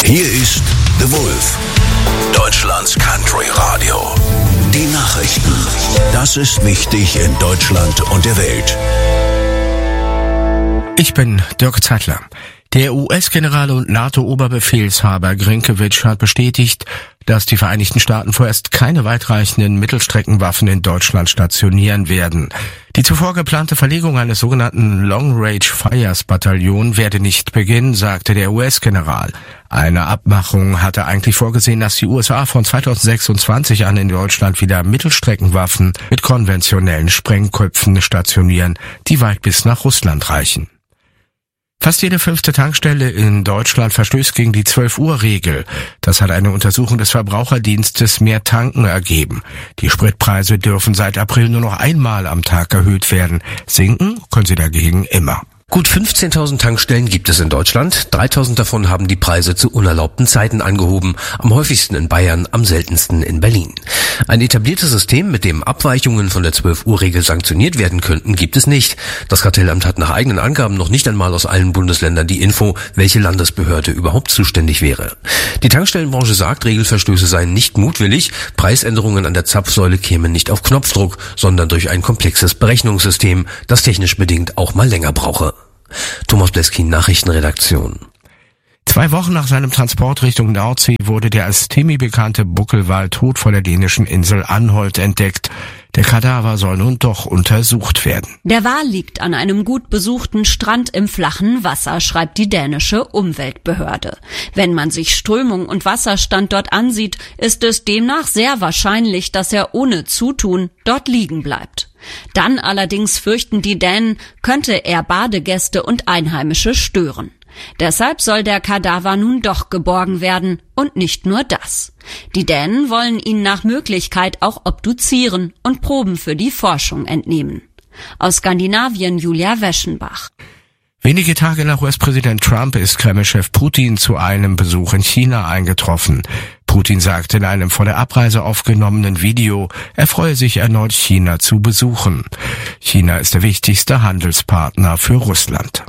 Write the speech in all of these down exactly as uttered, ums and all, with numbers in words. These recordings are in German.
Hier ist The Wolf, Deutschlands Country Radio. Die Nachrichten. Das ist wichtig in Deutschland und der Welt. Ich bin Dirk Zeitler. Der U S-General und NATO-Oberbefehlshaber Grynkewitsch hat bestätigt, dass die Vereinigten Staaten vorerst keine weitreichenden Mittelstreckenwaffen in Deutschland stationieren werden. Die zuvor geplante Verlegung eines sogenannten Long-Range Fires-Bataillon werde nicht beginnen, sagte der U S-General. Eine Abmachung hatte eigentlich vorgesehen, dass die U S A von zweitausendsechsundzwanzig an in Deutschland wieder Mittelstreckenwaffen mit konventionellen Sprengköpfen stationieren, die weit bis nach Russland reichen. Fast jede fünfte Tankstelle in Deutschland verstößt gegen die zwölf-Uhr-Regel. Das hat eine Untersuchung des Verbraucherdienstes Mehr Tanken ergeben. Die Spritpreise dürfen seit April nur noch einmal am Tag erhöht werden. Sinken können sie dagegen immer. Gut fünfzehntausend Tankstellen gibt es in Deutschland. dreitausend davon haben die Preise zu unerlaubten Zeiten angehoben. Am häufigsten in Bayern, am seltensten in Berlin. Ein etabliertes System, mit dem Abweichungen von der zwölf-Uhr-Regel sanktioniert werden könnten, gibt es nicht. Das Kartellamt hat nach eigenen Angaben noch nicht einmal aus allen Bundesländern die Info, welche Landesbehörde überhaupt zuständig wäre. Die Tankstellenbranche sagt, Regelverstöße seien nicht mutwillig. Preisänderungen an der Zapfsäule kämen nicht auf Knopfdruck, sondern durch ein komplexes Berechnungssystem, das technisch bedingt auch mal länger brauche. Thomas Bleskin, Nachrichtenredaktion. Zwei Wochen nach seinem Transport Richtung Nordsee wurde der als Timmy bekannte Buckelwal tot vor der dänischen Insel Anholt entdeckt. Der Kadaver soll nun doch untersucht werden. Der Wal liegt an einem gut besuchten Strand im flachen Wasser, schreibt die dänische Umweltbehörde. Wenn man sich Strömung und Wasserstand dort ansieht, ist es demnach sehr wahrscheinlich, dass er ohne Zutun dort liegen bleibt. Dann allerdings fürchten die Dänen, könnte er Badegäste und Einheimische stören. Deshalb soll der Kadaver nun doch geborgen werden und nicht nur das. Die Dänen wollen ihn nach Möglichkeit auch obduzieren und Proben für die Forschung entnehmen. Aus Skandinavien Julia Weschenbach. Wenige Tage nach U S-Präsident Trump ist Kreml-Chef Putin zu einem Besuch in China eingetroffen. Putin sagte in einem vor der Abreise aufgenommenen Video, er freue sich erneut China zu besuchen. China ist der wichtigste Handelspartner für Russland.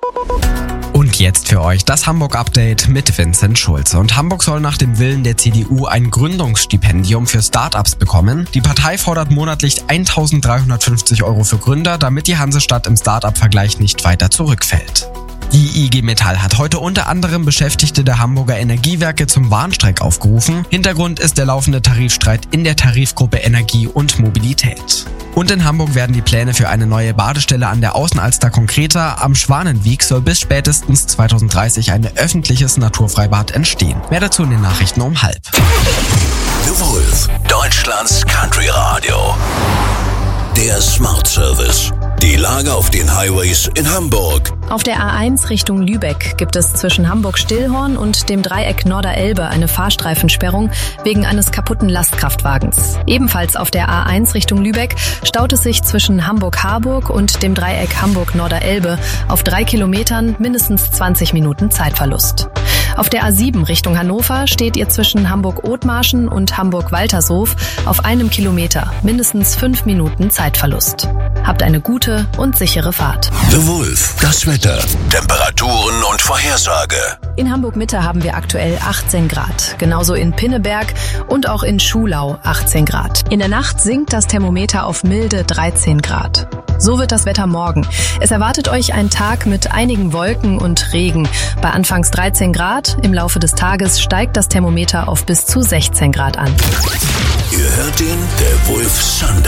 Und jetzt für euch das Hamburg-Update mit Vincent Schulze. Und Hamburg soll nach dem Willen der C D U ein Gründungsstipendium für Start-ups bekommen. Die Partei fordert monatlich eintausenddreihundertfünfzig Euro für Gründer, damit die Hansestadt im Start-up-Vergleich nicht weiter zurückfällt. Die I G Metall hat heute unter anderem Beschäftigte der Hamburger Energiewerke zum Warnstreik aufgerufen. Hintergrund ist der laufende Tarifstreit in der Tarifgruppe Energie und Mobilität. Und in Hamburg werden die Pläne für eine neue Badestelle an der Außenalster konkreter. Am Schwanenwieg soll bis spätestens zweitausenddreißig ein öffentliches Naturfreibad entstehen. Mehr dazu in den Nachrichten um halb. The Wolf, Deutschlands Country Radio. Der Smart Service. Die Lage auf den Highways in Hamburg. Auf der A eins Richtung Lübeck gibt es zwischen Hamburg-Stillhorn und dem Dreieck Norderelbe eine Fahrstreifensperrung wegen eines kaputten Lastkraftwagens. Ebenfalls auf der A eins Richtung Lübeck staut es sich zwischen Hamburg-Harburg und dem Dreieck Hamburg-Norderelbe auf drei Kilometern mindestens zwanzig Minuten Zeitverlust. Auf der A sieben Richtung Hannover steht ihr zwischen Hamburg-Othmarschen und Hamburg-Waltershof auf einem Kilometer mindestens fünf Minuten Zeitverlust. Habt eine gute und sichere Fahrt. The Wolf, das Wetter, Temperaturen und Vorhersage. In Hamburg-Mitte haben wir aktuell achtzehn Grad. Genauso in Pinneberg und auch in Schulau achtzehn Grad. In der Nacht sinkt das Thermometer auf milde dreizehn Grad. So wird das Wetter morgen. Es erwartet euch ein Tag mit einigen Wolken und Regen. Bei anfangs dreizehn Grad, im Laufe des Tages steigt das Thermometer auf bis zu sechzehn Grad an. Ihr hört den The Wolf Sunday.